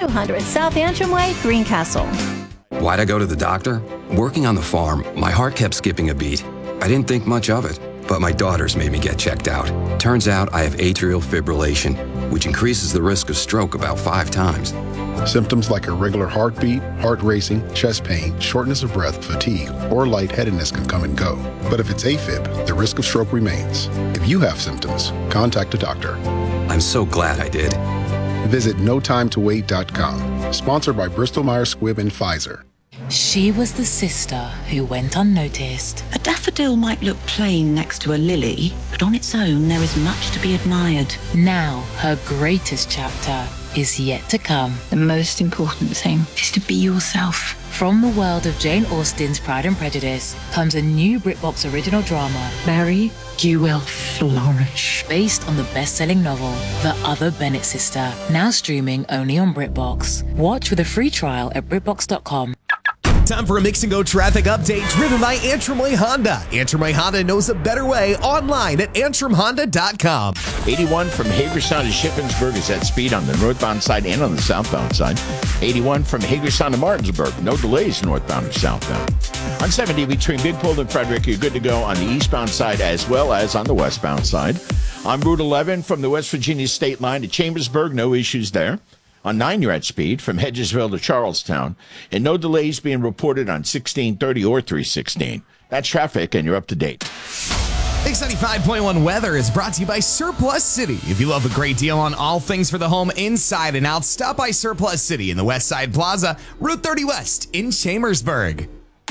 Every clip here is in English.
200 South Antrim Way, Greencastle. Why'd I go to the doctor? Working on the farm, my heart kept skipping a beat. I didn't think much of it, but my daughters made me get checked out. Turns out I have atrial fibrillation, which increases the risk of stroke about 5 times. Symptoms like irregular heartbeat, heart racing, chest pain, shortness of breath, fatigue, or lightheadedness can come and go. But if it's AFib, the risk of stroke remains. If you have symptoms, contact a doctor. I'm so glad I did. Visit notimetowait.com. Sponsored by Bristol Myers Squibb and Pfizer. She was the sister who went unnoticed. A daffodil might look plain next to a lily, but on its own there is much to be admired. Now her greatest chapter is yet to come. The most important thing is to be yourself. From the world of Jane Austen's Pride and Prejudice comes a new BritBox original drama, Mary, you will flourish. based on the best-selling novel, The Other Bennett Sister, now streaming only on BritBox. Watch with a free trial at BritBox.com. Time for a Mix and Go traffic update driven by Antrim Way Honda. Antrim Way Honda knows a better way online at antrimhonda.com. 81 from Hagerstown to Shippensburg is at speed on the northbound side and on the southbound side. 81 from Hagerstown to Martinsburg. No delays northbound or southbound. On 70 between Big Pole and Frederick, you're good to go on the eastbound side as well as on the westbound side. On Route 11 from the West Virginia state line to Chambersburg, no issues there. On 9, you're at speed from Hedgesville to Charlestown, and no delays being reported on 1630 or 316. That's traffic, and you're up to date. Mix 95.1 weather is brought to you by Surplus City. If you love a great deal on all things for the home inside and out, stop by Surplus City in the West Side Plaza, Route 30 West in Chambersburg.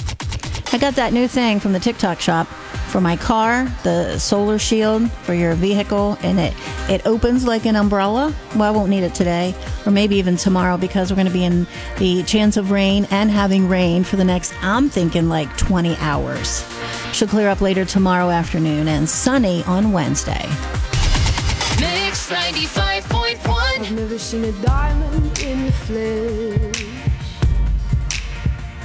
I got that new thing from the TikTok shop for my car, the solar shield for your vehicle, and it opens like an umbrella. Well, I won't need it today, or maybe even tomorrow, because we're going to be in the chance of rain and having rain for the next, I'm thinking, like 20 hours. Should clear up later tomorrow afternoon and sunny on Wednesday. Mix 95.1. I've never seen a diamond in the flesh.